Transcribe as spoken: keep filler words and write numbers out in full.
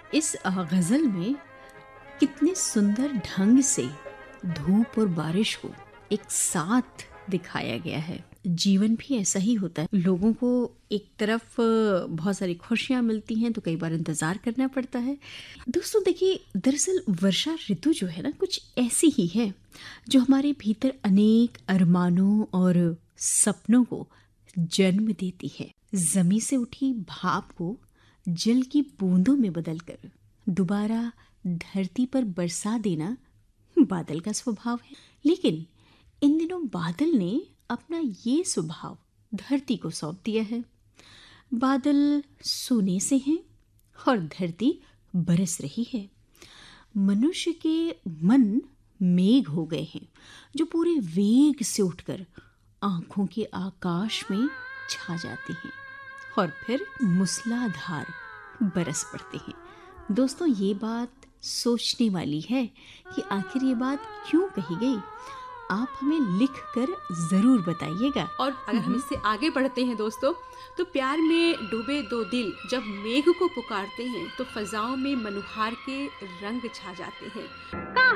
इस अ, गज़ल में कितने सुंदर ढंग से धूप और बारिश को एक साथ दिखाया गया है। जीवन भी ऐसा ही होता है, लोगों को एक तरफ अ, बहुत सारी खुशियाँ मिलती हैं तो कई बार इंतज़ार करना पड़ता है। दोस्तों देखिए, दरअसल वर्षा ऋतु जो है ना, कुछ ऐसी ही है जो हमारे भीतर अनेक अरमानों और सपनों को जन्म देती है। जमी से उठी भाप को जल की बूंदों में बदलकर दोबारा धरती पर बरसा देना बादल का स्वभाव है। लेकिन इन दिनों बादल ने अपना ये स्वभाव धरती को सौंप दिया है। बादल सोने से हैं और धरती बरस रही है। मनुष्य के मन मेघ हो गए हैं जो पूरे वेग से उठकर आंखों के आकाश में छा जाते हैं और फिर मूसलाधार बरस पड़ते हैं। दोस्तों, ये बात सोचने वाली है कि आखिर ये बात क्यों कही गई। आप हमें लिख कर ज़रूर बताइएगा। और अगर हम इससे आगे बढ़ते हैं दोस्तों, तो प्यार में डूबे दो दिल जब मेघ को पुकारते हैं तो फजाओं में मनुहार के रंग छा जाते हैं।